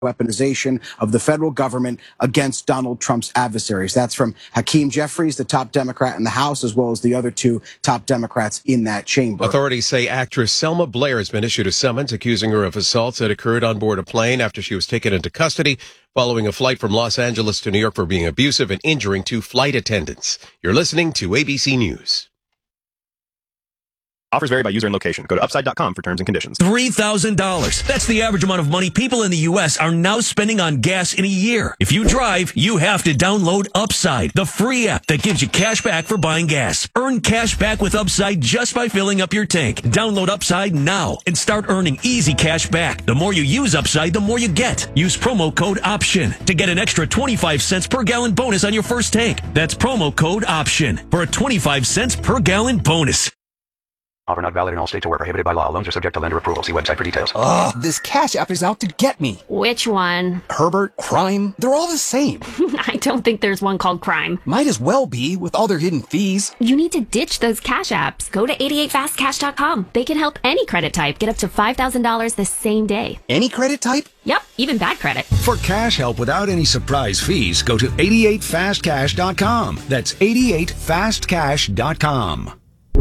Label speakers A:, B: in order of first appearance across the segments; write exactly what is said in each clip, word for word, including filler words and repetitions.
A: weaponization of the federal government against Donald Trump's adversaries. That's from Hakeem Jeffries, the top Democrat in the House, as well as the other two top Democrats in that chamber.
B: Authorities say actress Selma Blair has been issued a summons accusing her of assaults that occurred on board a plane after she was taken into custody following a flight from Los Angeles to New York for being abusive and injuring two flight attendants. You're listening to A B C News.
C: Offers vary by user and location. Go to upside dot com for terms and conditions.
D: three thousand dollars. That's the average amount of money people in the U S are now spending on gas in a year. If you drive, you have to download Upside, the free app that gives you cash back for buying gas. Earn cash back with Upside just by filling up your tank. Download Upside now and start earning easy cash back. The more you use Upside, the more you get. Use promo code OPTION to get an extra twenty-five cents per gallon bonus on your first tank. That's promo code OPTION for a twenty-five cents per gallon bonus.
E: Offer not valid in all states or prohibited by law. Loans are subject to lender approval. See website for details.
F: Ugh, this Cash App is out to get me.
G: Which one?
F: Herbert, Crime, they're all the same.
G: I don't think there's one called Crime.
F: Might as well be, with all their hidden fees.
G: You need to ditch those Cash Apps. Go to eighty-eight fast cash dot com. They can help any credit type get up to five thousand dollars the same day.
F: Any credit type?
G: Yep, even bad credit.
H: For cash help without any surprise fees, go to eighty-eight fast cash dot com. That's eighty-eight fast cash dot com.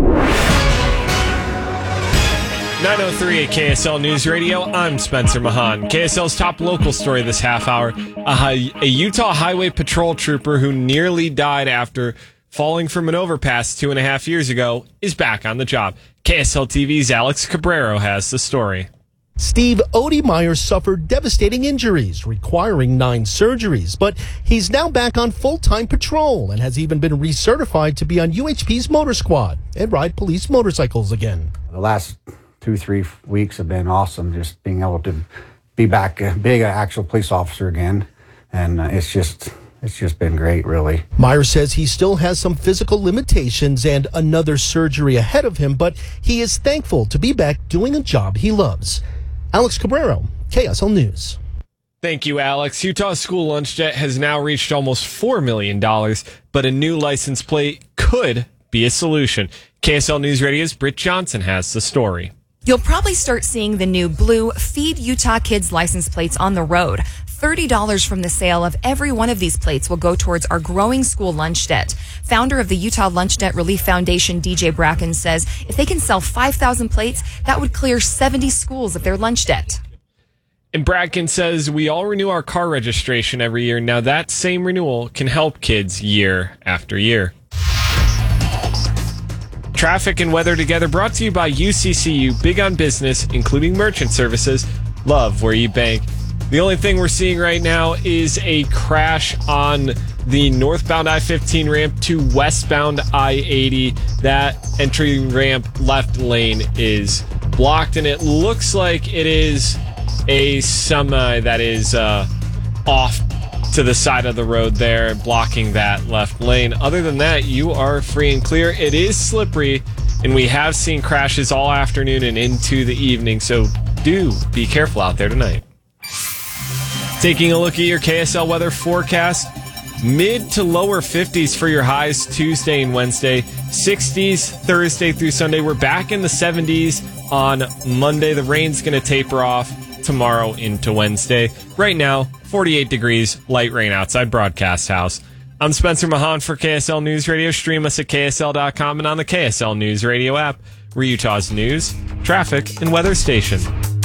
I: nine oh three at K S L News Radio. I'm Spencer Mahan. K S L's top local story this half hour. A, a Utah Highway Patrol trooper who nearly died after falling from an overpass two and a half years ago is back on the job. K S L T V's Alex Cabrero has the story.
J: Steve Odemeyer suffered devastating injuries, requiring nine surgeries, but he's now back on full-time patrol and has even been recertified to be on U H P's motor squad and ride police motorcycles again.
K: The last two, three weeks have been awesome, just being able to be back, uh, being an actual police officer again. And uh, it's just, it's just been great, really.
J: Meyer says he still has some physical limitations and another surgery ahead of him, but he is thankful to be back doing a job he loves. Alex Cabrero, K S L News.
I: Thank you, Alex. Utah's school lunch debt has now reached almost four million dollars, but a new license plate could be a solution. K S L News Radio's Britt Johnson has the story.
L: You'll probably start seeing the new blue Feed Utah Kids license plates on the road. thirty dollars from the sale of every one of these plates will go towards our growing school lunch debt. Founder of the Utah Lunch Debt Relief Foundation, D J Bracken, says if they can sell five thousand plates, that would clear seventy schools of their lunch debt.
I: And Bracken says we all renew our car registration every year. Now that same renewal can help kids year after year. Traffic and weather together brought to you by U C C U, big on business, including merchant services. Love where you bank. The only thing we're seeing right now is a crash on the northbound I fifteen ramp to westbound I eighty. That entry ramp left lane is blocked, and it looks like it is a semi that is uh, off to the side of the road there, blocking that left lane. Other than that, you are free and clear. It is slippery, and we have seen crashes all afternoon and into the evening, so do be careful out there tonight. Taking a look at your K S L weather forecast, mid to lower fifties for your highs Tuesday and Wednesday, sixties Thursday through Sunday. We're back in the seventies on Monday. The rain's going to taper off tomorrow into Wednesday. Right now, forty-eight degrees, light rain outside Broadcast House. I'm Spencer Mahan for K S L News Radio. Stream us at K S L dot com and on the K S L News Radio app. We're Utah's news, traffic, and weather station.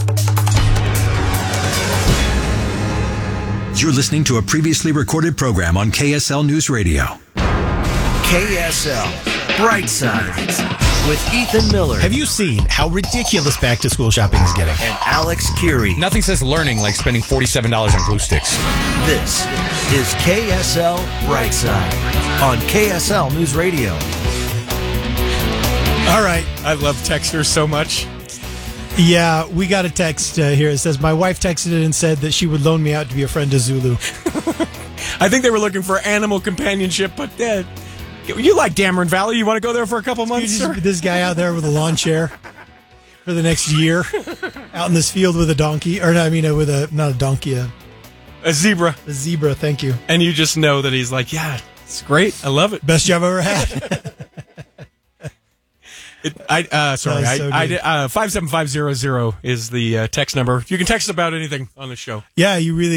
H: You're listening to a previously recorded program on K S L News Radio.
M: K S L Brightside with Ethan Miller.
N: Have you seen how ridiculous back-to-school shopping is getting?
M: And Alex Curie.
O: Nothing says learning like spending forty-seven dollars on glue sticks.
M: This is K S L Brightside on K S L News Radio.
N: All right. I love texters so much. Yeah, we got a text uh, here. It says, my wife texted and said that she would loan me out to be a friend to Zulu. I think they were looking for animal companionship, but uh, you like Dameron Valley. You want to go there for a couple months? Just, this guy out there with a lawn chair for the next year out in this field with a donkey. Or, no, I mean, uh, with a, not a donkey, a,
P: a zebra.
N: A zebra, thank you.
P: And you just know that he's like, yeah, it's great. I love it.
N: Best job I've ever had.
P: It, I uh, sorry,
N: That is so
P: I, I
N: good.
P: did, uh, five seven five zero zero is the uh, text number. You can text about anything on the show.
N: Yeah, you really